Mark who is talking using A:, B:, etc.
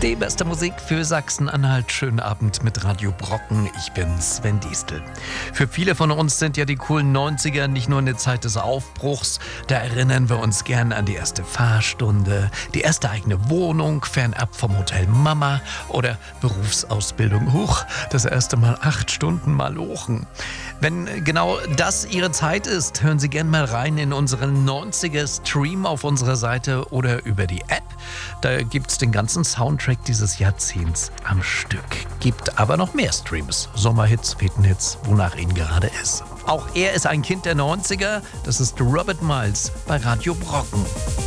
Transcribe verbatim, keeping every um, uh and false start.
A: Die beste Musik für Sachsen-Anhalt. Schönen Abend mit Radio Brocken. Ich bin Sven Diestel. Für viele von uns sind ja die coolen neunziger nicht nur eine Zeit des Aufbruchs. Da erinnern wir uns gern an die erste Fahrstunde, die erste eigene Wohnung, fernab vom Hotel Mama oder Berufsausbildung. Huch, das erste Mal acht Stunden malochen. Wenn genau das Ihre Zeit ist, hören Sie gern mal rein in unseren neunziger-Stream auf unserer Seite oder über die App. Da gibt's den ganzen Soundtrack dieses Jahrzehnts am Stück. Gibt aber noch mehr Streams. Sommerhits, Fetenhits, wonach Ihnen gerade ist. Auch er ist ein Kind der neunziger. Das ist Robert Miles bei Radio Brocken.